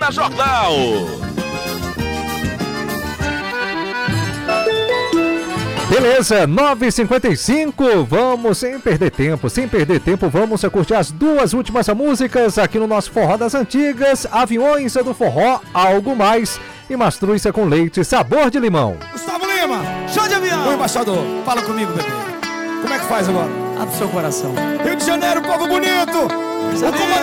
da Jornal. Beleza, 9h55, vamos sem perder tempo, vamos curtir as duas últimas músicas aqui no nosso Forró das Antigas, Aviões do Forró, Algo Mais e Mastruz com Leite, Sabor de Limão. Gustavo Lima, show de avião! Ô embaixador, fala comigo, bebê. Como é que faz agora? Abre seu coração. Rio de Janeiro, povo bonito!